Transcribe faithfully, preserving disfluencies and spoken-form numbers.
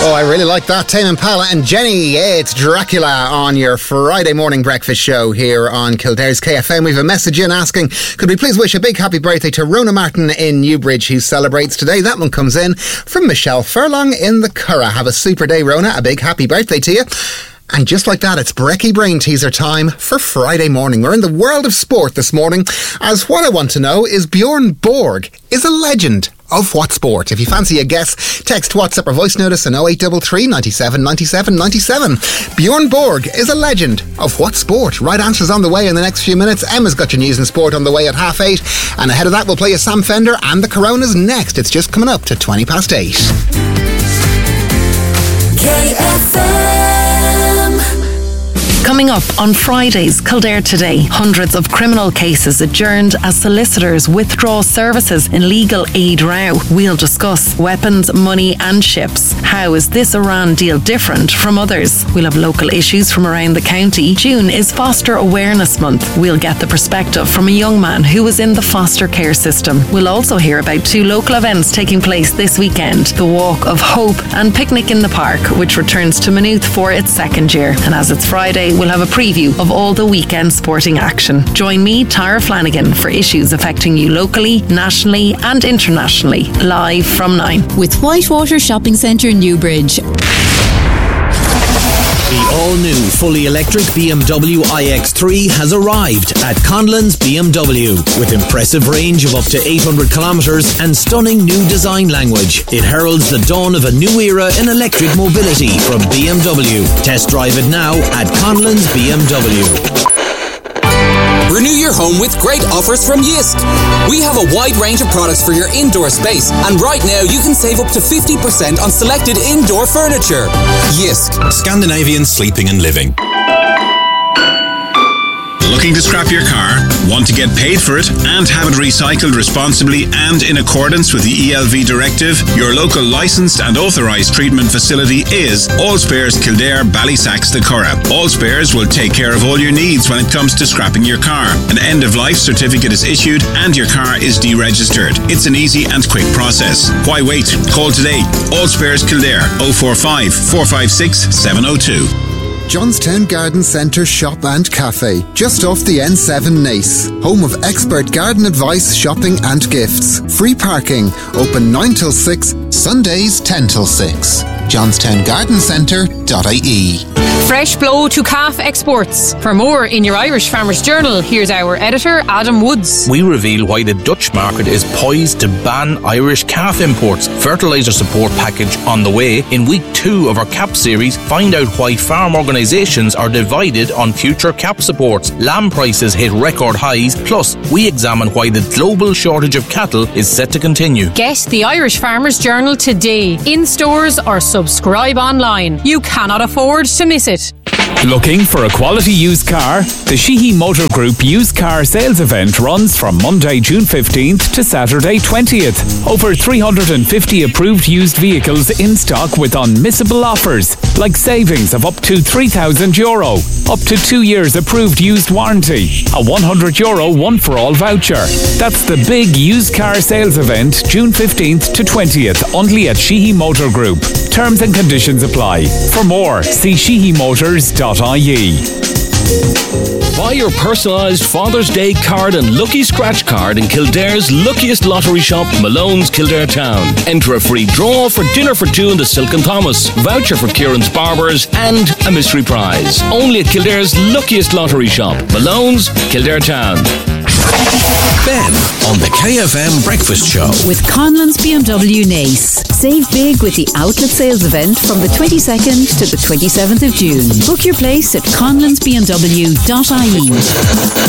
Oh, I really like that. Tame Impala and Jenny. It's Dracula on your Friday morning breakfast show here on Kildare's K F M. We have a message in asking, could we please wish a big happy birthday to Rona Martin in Newbridge, who celebrates today. That one comes in from Michelle Furlong in the Curragh. Have a super day, Rona. A big happy birthday to you. And just like that, it's Brekkie Brain Teaser time for Friday morning. We're in the world of sport this morning, as what I want to know is Bjorn Borg is a legend of what sport? If you fancy a guess, text, WhatsApp or voice notice on oh eight three three, ninety-seven, ninety-seven, ninety-seven. Bjorn Borg is a legend of what sport? Right answers on the way in the next few minutes. Emma's got your news and sport on the way at half eight. And ahead of that, we'll play a Sam Fender and the Coronas next. It's just coming up to twenty past eight. K F M. Coming up on Friday's Kildare Today, hundreds of criminal cases adjourned as solicitors withdraw services in legal aid row. We'll discuss weapons, money and ships. How is this Iran deal different from others? We'll have local issues from around the county. June is Foster Awareness Month. We'll get the perspective from a young man who was in the foster care system. We'll also hear about two local events taking place this weekend. The Walk of Hope and Picnic in the Park, which returns to Maynooth for its second year. And as it's Friday, we'll have a preview of all the weekend sporting action. Join me, Tara Flanagan, for issues affecting you locally, nationally and internationally, live from nine. With Whitewater Shopping Centre, Newbridge. The all-new fully electric B M W i X three has arrived at Conlon's B M W. With impressive range of up to eight hundred kilometres and stunning new design language, it heralds the dawn of a new era in electric mobility from B M W. Test drive it now at Conlon's B M W. Renew your home with great offers from Jysk. We have a wide range of products for your indoor space, and right now you can save up to fifty percent on selected indoor furniture. Jysk. Scandinavian sleeping and living. Looking to scrap your car? Want to get paid for it and have it recycled responsibly and in accordance with the E L V directive? Your local licensed and authorised treatment facility is Allspares Kildare Ballysax the Curragh. Allspares will take care of all your needs when it comes to scrapping your car. An end-of-life certificate is issued and your car is deregistered. It's an easy and quick process. Why wait? Call today. Allspares Kildare oh four five, four five six, seven oh two. Johnstown Garden Centre Shop and Cafe, just off the N seven Naas. Home of expert garden advice, shopping and gifts. Free parking, open nine till six, Sundays ten till six. johnstown garden centre dot I E. Fresh blow to calf exports. For more in your Irish Farmers Journal, here's our editor, Adam Woods. We reveal why the Dutch market is poised to ban Irish calf imports. Fertiliser support package on the way. In week two of our CAP series, find out why farm organisations are divided on future CAP supports. Lamb prices hit record highs. Plus, we examine why the global shortage of cattle is set to continue. Get the Irish Farmers Journal today, in stores or subscribe online. You cannot afford to miss it. Looking for a quality used car? The Sheehy Motor Group used car sales event runs from Monday, June fifteenth to Saturday, twentieth. Over three hundred fifty approved used vehicles in stock with unmissable offers, like savings of up to three thousand euro, up to two years approved used warranty, a one hundred euro one-for-all voucher. That's the big used car sales event, June fifteenth to twentieth, only at Sheehy Motor Group. Terms and conditions apply. For more, see sheehy motors dot I E. Buy your personalised Father's Day card and Lucky Scratch card in Kildare's luckiest lottery shop, Malone's Kildare Town. Enter a free draw for dinner for two in the Silk and Thomas, voucher for Kieran's Barbers and a mystery prize. Only at Kildare's luckiest lottery shop, Malone's Kildare Town. Ben on the K F M Breakfast Show. With Conlon's B M W Naas. Save big with the outlet sales event from the twenty-second to the twenty-seventh of June. Book your place at conlons b m w dot I E.